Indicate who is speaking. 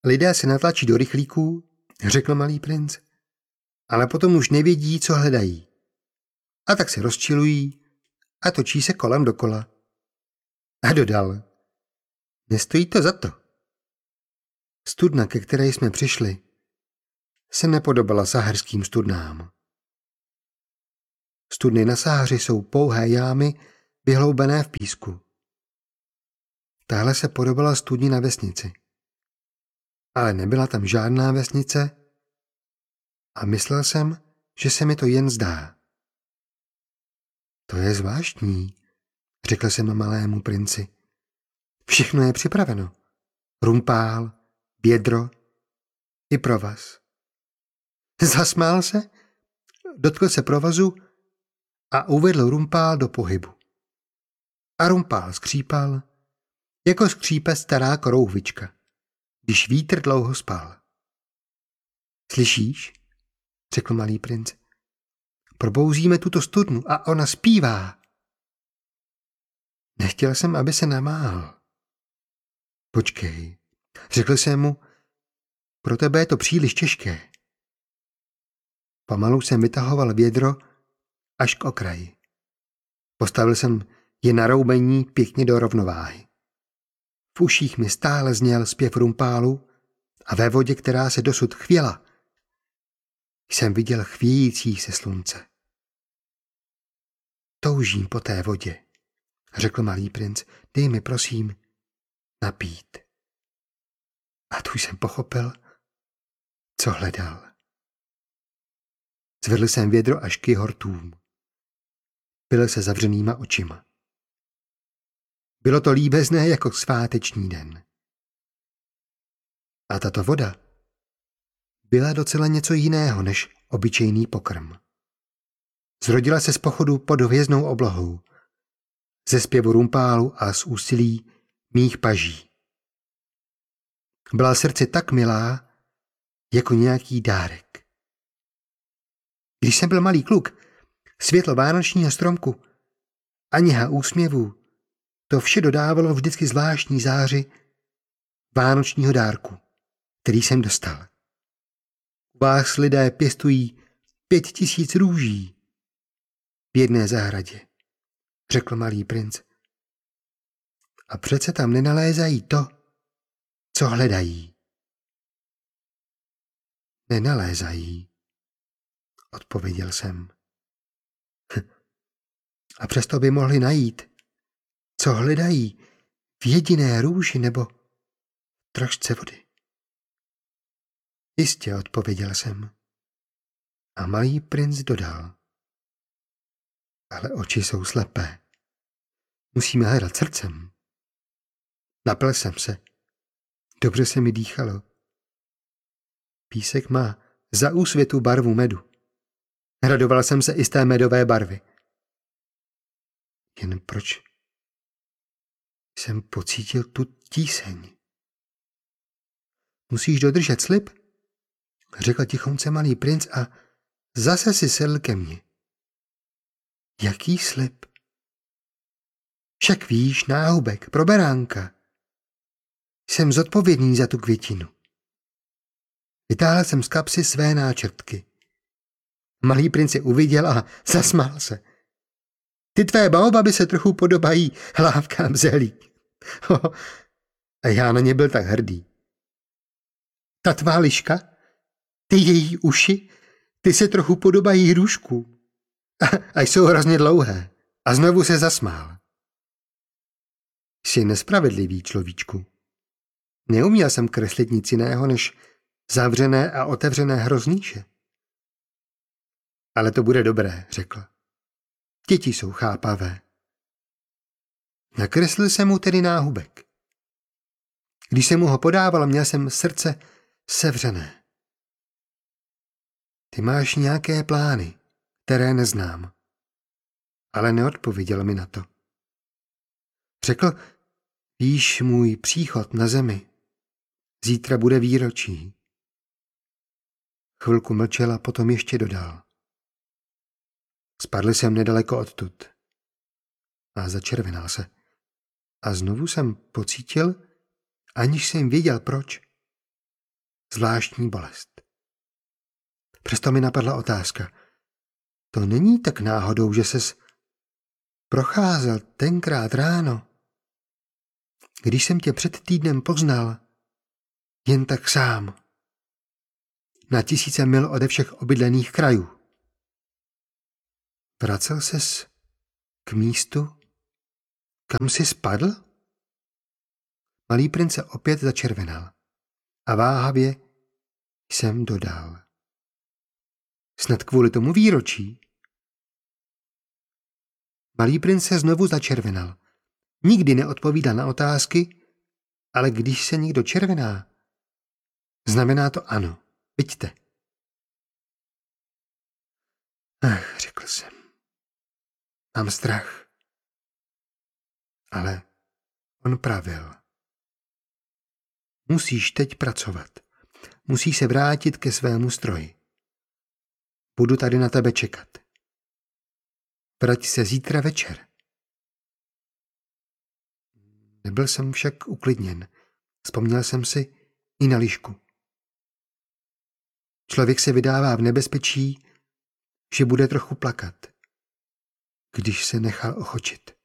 Speaker 1: Lidé se natlačí do rychlíků, řekl malý princ, ale potom už nevědí, co hledají. A tak se rozčilují a točí se kolem dokola. A dodal, nestojí to za to. Studna, ke které jsme přišli, se nepodobala saharským studnám. Studny na Sahaři jsou pouhé jámy vyhloubené v písku. Tahle se podobala studni na vesnici. Ale nebyla tam žádná vesnice a myslel jsem, že se mi to jen zdá. To je zvláštní, řekl jsem malému princi. Všechno je připraveno. Rumpál, bědro i provaz. Zasmál se, dotkl se provazu a uvedl rumpál do pohybu. A rumpál skřípal, jako skřípe stará korouhvička, když vítr dlouho spal. Slyšíš? Řekl malý princ. Probouzíme tuto studnu a ona zpívá. Nechtěl jsem, aby se namáhal. Počkej, řekl jsem mu, pro tebe je to příliš těžké. Pomalu jsem vytahoval vědro až k okraji. Postavil jsem je na roubení pěkně do rovnováhy. V uších mi stále zněl zpěv rumpálu a ve vodě, která se dosud chvěla, jsem viděl chvějící se slunce. Toužím po té vodě, řekl malý princ, dej mi prosím napít. A tu jsem pochopil, co hledal. Zvedl jsem vědro až k hortům. Pil se zavřenýma očima. Bylo to líbezné jako sváteční den. A tato voda byla docela něco jiného než obyčejný pokrm. Zrodila se z pochodu pod hvězdnou oblohou, ze zpěvu rumpálu a z úsilí mých paží. Byla srdci tak milá, jako nějaký dárek. Když jsem byl malý kluk, světlo vánočního stromku a něha úsměvů, to vše dodávalo vždycky zvláštní záři vánočního dárku, který jsem dostal. U vás lidé pěstují 5000 růží v jedné zahradě, řekl malý princ. A přece tam nenalézají to, co hledají. Nenalézají, odpověděl jsem. A přesto by mohli najít, co hledají v jediné růži nebo trošce vody. Jistě, odpověděl jsem. A malý princ dodal. Ale oči jsou slepé. Musíme hledat srdcem. Napil jsem se. Dobře se mi dýchalo. Písek má za úsvětu barvu medu. Radoval jsem se i z té medové barvy. Jen proč jsem pocítil tu tíseň? Musíš dodržet slib, řekl tichonce malý princ a zase si sedl ke mně. Jaký slib? Však víš, náhubek, pro beránka. Jsem zodpovědný za tu květinu. Vytáhl jsem z kapsy své náčrtky. Malý princ je uviděl a zasmál se. Ty tvé baobaby se trochu podobají hlávkám zelí. A já na ně byl tak hrdý. Ta tvá liška, ty její uši, ty se trochu podobají hrušku. A jsou hrozně dlouhé. A znovu se zasmál. Jsi nespravedlivý, človíčku. Neuměl jsem kreslit nic jiného než zavřené a otevřené hroznýše. Ale to bude dobré, řekl. Děti jsou chápavé. Nakreslil jsem mu tedy náhubek. Když jsem mu ho podával, měl jsem srdce sevřené. Ty máš nějaké plány, které neznám. Ale neodpověděl mi na to. Řekl, víš, můj příchod na zemi. Zítra bude výročí. Chvilku mlčel a potom ještě dodal. Spadl jsem nedaleko odtud. A začervenal se. A znovu jsem pocítil, aniž jsem věděl proč, zvláštní bolest. Přesto mi napadla otázka. To není tak náhodou, že ses procházel tenkrát ráno, když jsem tě před týdnem poznal, jen tak sám, na tisíce mil ode všech obydlených krajů. Vracel ses k místu, kam jsi spadl? Malý princ se opět začervenal a váhavě jsem dodal. Snad kvůli tomu výročí. Malý princ se znovu začervenal. Nikdy neodpovídal na otázky, ale když se někdo červená, znamená to ano, vidíte. Ach, řekl jsem. Mám strach. Ale on pravil. Musíš teď pracovat. Musíš se vrátit ke svému stroji. Budu tady na tebe čekat. Vrať se zítra večer. Nebyl jsem však uklidněn. Vzpomněl jsem si i na lišku. Člověk se vydává v nebezpečí, že bude trochu plakat, když se nechal ochočit.